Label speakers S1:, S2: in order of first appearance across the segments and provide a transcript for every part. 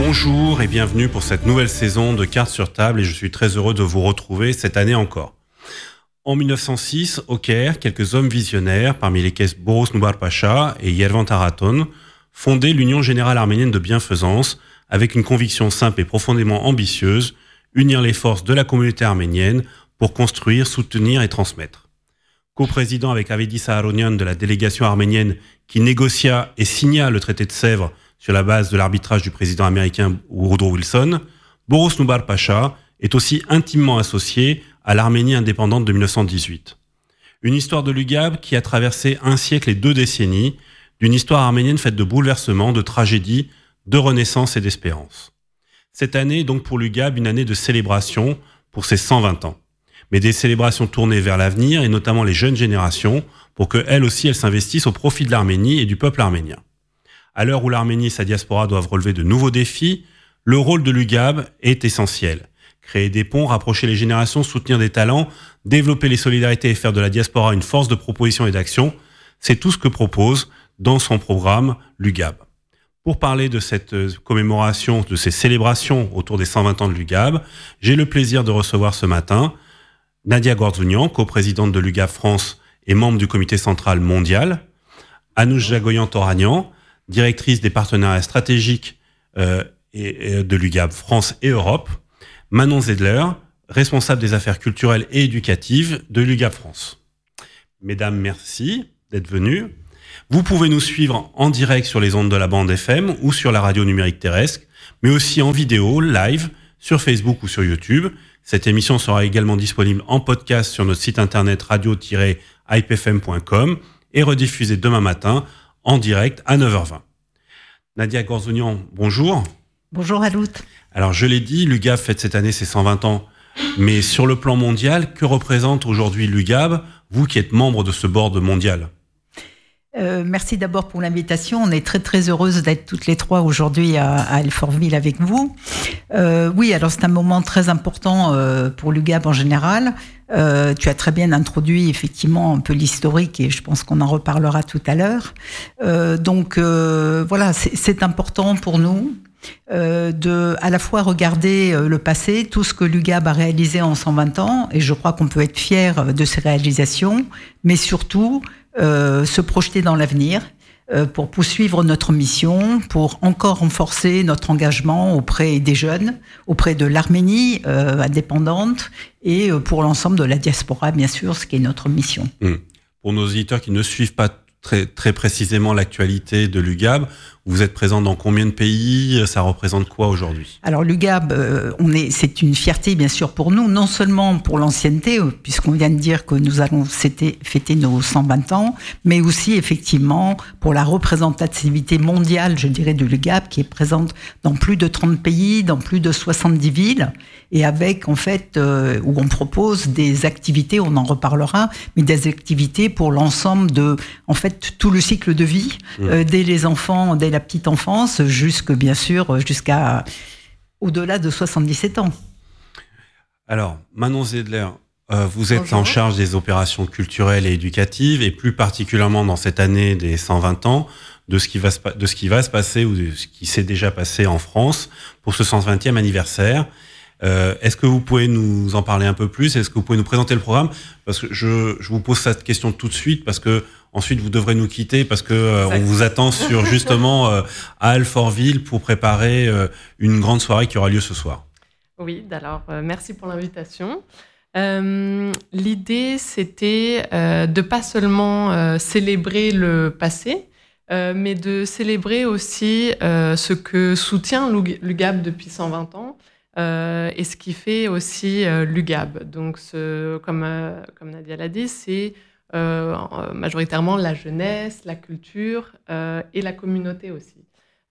S1: Bonjour et bienvenue pour cette nouvelle saison de Cartes sur table et je suis très heureux de vous retrouver cette année encore. En 1906, au Caire, quelques hommes visionnaires, parmi lesquels Boros Noubar Pacha et Yervan Taraton, fondaient l'Union Générale Arménienne de Bienfaisance avec une conviction simple et profondément ambitieuse, unir les forces de la communauté arménienne pour construire, soutenir et transmettre. Co-président avec Avedis Aharonian de la délégation arménienne qui négocia et signa le traité de Sèvres sur la base de l'arbitrage du président américain Woodrow Wilson, Boros Noubar Pacha est aussi intimement associé à l'Arménie indépendante de 1918. Une histoire de l'UGAB qui a traversé un siècle et 2 décennies, d'une histoire arménienne faite de bouleversements, de tragédies, de renaissance et d'espérance. Cette année est donc pour l'UGAB une année de célébration pour ses 120 ans. Mais des célébrations tournées vers l'avenir et notamment les jeunes générations pour qu'elles aussi elles s'investissent au profit de l'Arménie et du peuple arménien. À l'heure où l'Arménie et sa diaspora doivent relever de nouveaux défis, le rôle de l'UGAB est essentiel. Créer des ponts, rapprocher les générations, soutenir des talents, développer les solidarités et faire de la diaspora une force de proposition et d'action, c'est tout ce que propose dans son programme l'UGAB. Pour parler de cette commémoration, de ces célébrations autour des 120 ans de l'UGAB, j'ai le plaisir de recevoir ce matin Nadia Gorzounian, coprésidente de l'UGAB France et membre du comité central mondial, Anoush Jagoyan-Toranian, directrice des partenariats stratégiques de l'UGAB France et Europe, Manon Zedler, responsable des affaires culturelles et éducatives de l'UGAB France. Mesdames, merci d'être venues. Vous pouvez nous suivre en direct sur les ondes de la bande FM ou sur la radio numérique terrestre, mais aussi en vidéo, live, sur Facebook ou sur YouTube. Cette émission sera également disponible en podcast sur notre site internet radio-ipfm.com et rediffusée demain matin en direct à 9h20. Nadia Gorzounian, bonjour.
S2: Bonjour Alout.
S1: Alors je l'ai dit, l'UGAB fête cette année ses 120 ans, mais sur le plan mondial, que représente aujourd'hui l'UGAB, vous qui êtes membre de ce board mondial ?
S2: Merci d'abord pour l'invitation. On est très très heureuses d'être toutes les trois aujourd'hui à Alfortville avec vous. Oui, alors c'est un moment très important pour l'UGAB en général. Tu as très bien introduit effectivement un peu l'historique et je pense qu'on en reparlera tout à l'heure. Voilà, c'est important pour nous de à la fois regarder le passé, tout ce que l'UGAB a réalisé en 120 ans, et je crois qu'on peut être fier de ces réalisations, mais surtout se projeter dans l'avenir pour poursuivre notre mission, pour encore renforcer notre engagement auprès des jeunes, auprès de l'Arménie indépendante et pour l'ensemble de la diaspora, bien sûr, ce qui est notre mission.
S1: Pour nos auditeurs qui ne suivent pas très précisément l'actualité de l'UGAB, vous êtes présent dans combien de pays ? Ça représente quoi aujourd'hui ?
S2: Alors l'UGAB, c'est une fierté bien sûr pour nous, non seulement pour l'ancienneté, puisqu'on vient de dire que nous allons fêter nos 120 ans, mais aussi effectivement pour la représentativité mondiale, je dirais, de l'UGAB, qui est présente dans plus de 30 pays, dans plus de 70 villes, et avec en fait où on propose des activités, on en reparlera, mais des activités pour l'ensemble de, en fait, tout le cycle de vie, dès les enfants, dès la petite enfance, bien sûr, jusqu'à au-delà de 77 ans.
S1: Alors, Manon Zedler, vous êtes
S2: Bonjour.
S1: en charge des opérations culturelles et éducatives, et plus particulièrement dans cette année des 120 ans, de ce qui va se passer ou de ce qui s'est déjà passé en France pour ce 120e anniversaire. Est-ce que vous pouvez nous en parler un peu plus ? Est-ce que vous pouvez nous présenter le programme ? Parce que je vous pose cette question tout de suite, parce que ensuite vous devrez nous quitter, parce que on vous attend sur justement à Alfortville pour préparer une grande soirée qui aura lieu ce soir.
S3: Oui, alors merci pour l'invitation. L'idée, c'était de pas seulement célébrer le passé, mais de célébrer aussi ce que soutient l'UGAB depuis 120 ans. Et ce qui fait aussi l'UGAB. Donc, comme Nadia l'a dit, c'est majoritairement la jeunesse, la culture et la communauté aussi.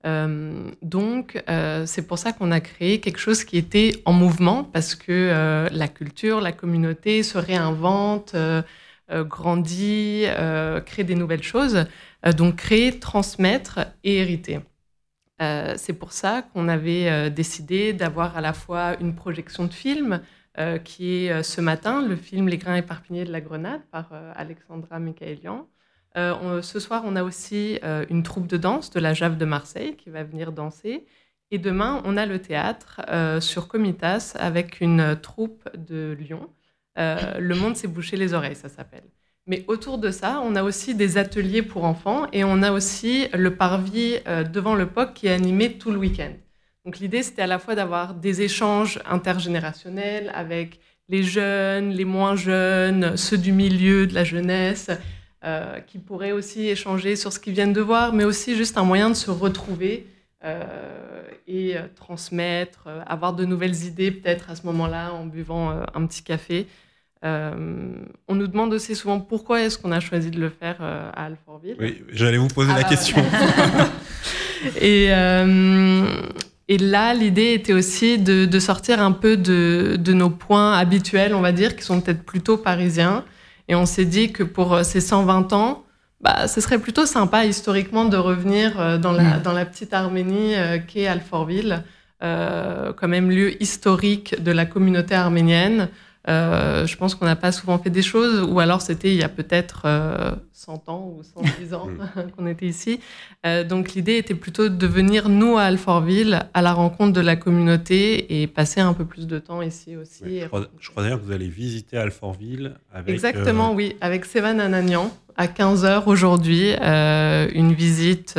S3: Donc, c'est pour ça qu'on a créé quelque chose qui était en mouvement, parce que la culture, la communauté se réinvente, grandit, crée des nouvelles choses. Donc, créer, transmettre et hériter. C'est pour ça qu'on avait décidé d'avoir à la fois une projection de film qui est ce matin, le film Les grains éparpillés de la grenade par Alexandra Mikaelian. Ce soir, on a aussi une troupe de danse de la JAV de Marseille qui va venir danser. Et demain, on a le théâtre sur Comitas avec une troupe de Lyon. Le monde s'est bouché les oreilles, ça s'appelle. Mais autour de ça, on a aussi des ateliers pour enfants et on a aussi le parvis devant le POC qui est animé tout le week-end. Donc l'idée, c'était à la fois d'avoir des échanges intergénérationnels avec les jeunes, les moins jeunes, ceux du milieu, de la jeunesse, qui pourraient aussi échanger sur ce qu'ils viennent de voir, mais aussi juste un moyen de se retrouver et transmettre, avoir de nouvelles idées peut-être à ce moment-là en buvant un petit café. On nous demande aussi souvent pourquoi est-ce qu'on a choisi de le faire à Alfortville.
S1: Oui, j'allais vous poser la question.
S3: Et là, l'idée était aussi de sortir un peu de nos points habituels, on va dire, qui sont peut-être plutôt parisiens. Et on s'est dit que pour ces 120 ans, ce serait plutôt sympa historiquement de revenir dans la petite Arménie qu'est Alfortville, quand même lieu historique de la communauté arménienne. Je pense qu'on n'a pas souvent fait des choses, ou alors c'était il y a peut-être 100 ans ou 110 ans qu'on était ici. Donc l'idée était plutôt de venir, nous, à Alfortville, à la rencontre de la communauté et passer un peu plus de temps ici aussi.
S1: Ouais, je crois d'ailleurs que vous allez visiter Alfortville avec...
S3: Exactement, oui, avec Sévan Ananian, à 15h aujourd'hui, une visite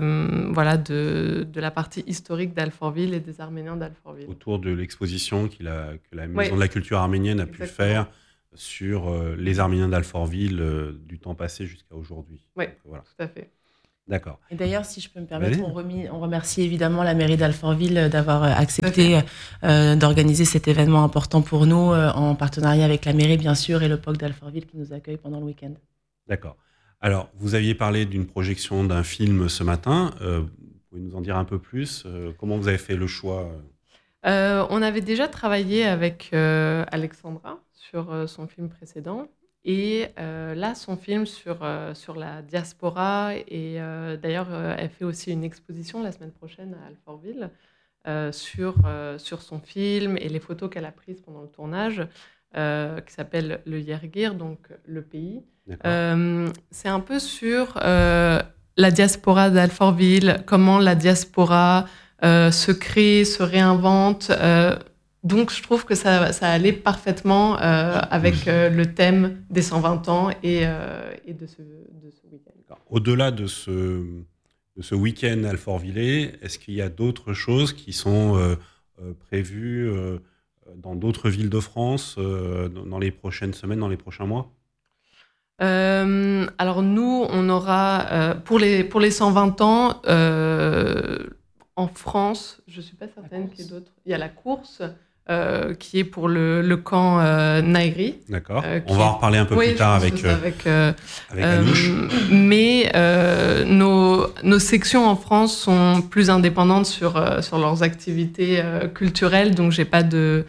S3: de la partie historique d'Alfortville et des Arméniens d'Alfortville.
S1: Autour de l'exposition que la Maison de la Culture arménienne a pu faire sur les Arméniens d'Alfortville du temps passé jusqu'à aujourd'hui.
S3: Oui, voilà. Tout à fait.
S1: D'accord.
S4: Et d'ailleurs, si je peux me permettre, on remercie évidemment la mairie d'Alfortville d'avoir accepté d'organiser cet événement important pour nous, en partenariat avec la mairie, bien sûr, et le POC d'Alfortville qui nous accueille pendant le week-end.
S1: D'accord. Alors, vous aviez parlé d'une projection d'un film ce matin. Vous pouvez nous en dire un peu plus ? Comment vous avez fait le choix ?
S3: On avait déjà travaillé avec Alexandra sur son film précédent. Et là, son film sur la diaspora. Et d'ailleurs, elle fait aussi une exposition la semaine prochaine à Alfortville sur son film et les photos qu'elle a prises pendant le tournage, qui s'appelle Le Yergir, donc le pays. C'est un peu sur la diaspora d'Alfortville, comment la diaspora se crée, se réinvente. Donc, je trouve que ça allait parfaitement avec le thème des 120 ans et de ce week-end.
S1: Au-delà de ce week-end alfortvillais, est-ce qu'il y a d'autres choses qui sont prévues dans d'autres villes de France dans les prochaines semaines, dans les prochains mois ?
S3: Alors nous, on aura pour les 120 ans en France, je suis pas certaine qu'il y ait d'autres. Il y a la course qui est pour le camp Nairi.
S1: D'accord. On va en reparler un peu plus tard avec Anouche.
S3: Mais nos sections en France sont plus indépendantes sur leurs activités culturelles, donc j'ai pas de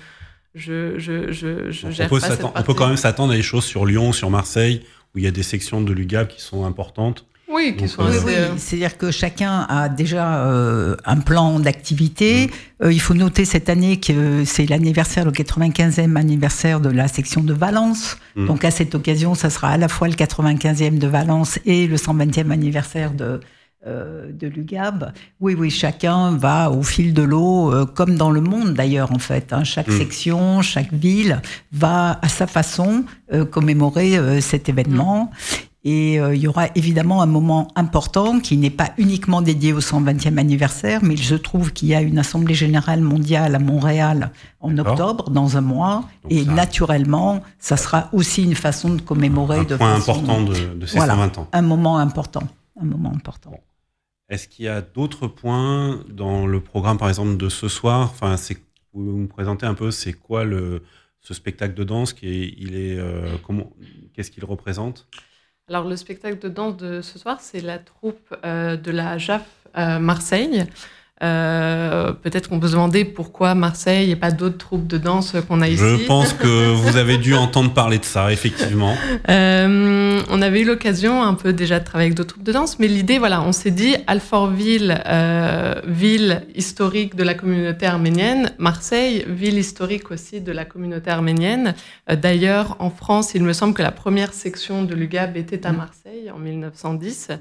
S1: on peut quand même s'attendre à des choses sur Lyon, sur Marseille, où il y a des sections de l'UGAB qui sont importantes.
S3: Oui,
S2: oui, c'est-à-dire que chacun a déjà un plan d'activité. Il faut noter cette année que c'est l'anniversaire, le 95e anniversaire de la section de Valence. Donc à cette occasion, ça sera à la fois le 95e de Valence et le 120e anniversaire de l'UGAB. Oui, chacun va au fil de l'eau, comme dans le monde d'ailleurs en fait. Chaque section, chaque ville va à sa façon commémorer cet événement. Et il y aura évidemment un moment important qui n'est pas uniquement dédié au 120e anniversaire, mais je trouve qu'il y a une assemblée générale mondiale à Montréal en octobre, dans un mois. Donc et naturellement, ça sera aussi une façon de commémorer.
S1: Un point important de ces 120 ans.
S2: Un moment important. Bon.
S1: Est-ce qu'il y a d'autres points dans le programme, par exemple, de ce soir ? Enfin, vous me présentez un peu, c'est quoi ce spectacle de danse qu'est-ce qu'il représente ?
S3: Alors, le spectacle de danse de ce soir, c'est la troupe de la JAF Marseille. Peut-être qu'on peut se demander pourquoi Marseille et pas d'autres troupes de danse qu'on a ici.
S1: Je pense que vous avez dû entendre parler de ça, effectivement.
S3: On avait eu l'occasion un peu déjà de travailler avec d'autres troupes de danse, mais l'idée, on s'est dit Alfortville, ville historique de la communauté arménienne, Marseille, ville historique aussi de la communauté arménienne. D'ailleurs, en France, il me semble que la première section de l'UGAB était à Marseille en 1910.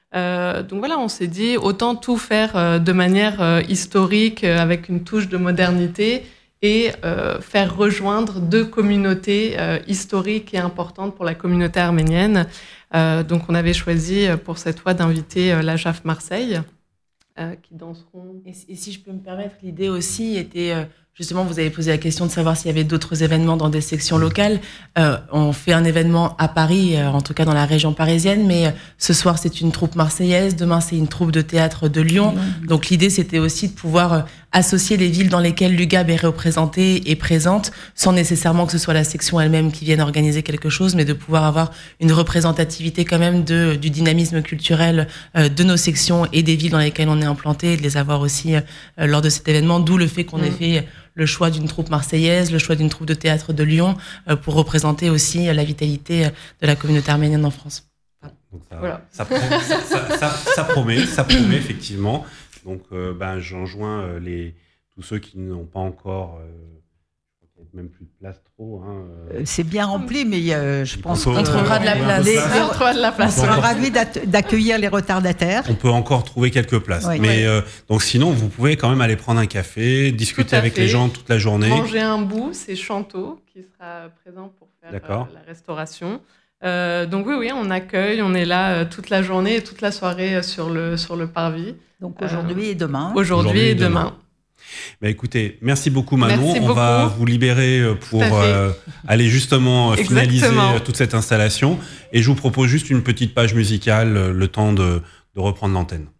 S3: Donc voilà, on s'est dit autant tout faire de manière historique avec une touche de modernité et faire rejoindre deux communautés historiques et importantes pour la communauté arménienne. Donc on avait choisi pour cette fois d'inviter la JAF Marseille qui danseront.
S4: Et si je peux me permettre, l'idée aussi était... Justement, vous avez posé la question de savoir s'il y avait d'autres événements dans des sections locales. On fait un événement à Paris, en tout cas dans la région parisienne, mais ce soir, c'est une troupe marseillaise. Demain, c'est une troupe de théâtre de Lyon. Donc, l'idée, c'était aussi de pouvoir associer les villes dans lesquelles l'UGAB est représentée et présente, sans nécessairement que ce soit la section elle-même qui vienne organiser quelque chose, mais de pouvoir avoir une représentativité quand même du dynamisme culturel de nos sections et des villes dans lesquelles on est implanté, et de les avoir aussi lors de cet événement, d'où le fait qu'on ait fait le choix d'une troupe marseillaise, le choix d'une troupe de théâtre de Lyon, pour représenter aussi la vitalité de la communauté arménienne en France.
S1: Donc ça promet effectivement. Donc j'enjoins tous ceux qui n'ont pas encore, même plus de place trop.
S2: C'est bien rempli, mais je pense
S4: qu'on trouvera de la place.
S2: On sera ravis d'accueillir les retardataires.
S1: On peut encore trouver quelques places.
S2: Oui.
S1: Mais donc sinon, vous pouvez quand même aller prendre un café, discuter avec les gens toute la journée.
S3: Manger un bout, c'est Chanteau qui sera présent pour faire la restauration. Donc oui, on accueille, on est là toute la journée et toute la soirée sur le parvis.
S2: Donc aujourd'hui et demain.
S3: Aujourd'hui et demain.
S1: Écoutez, merci beaucoup Manon.
S3: Merci
S1: on
S3: beaucoup.
S1: va vous libérer pour aller justement finaliser toute cette installation. Et je vous propose juste une petite page musicale, le temps de reprendre l'antenne.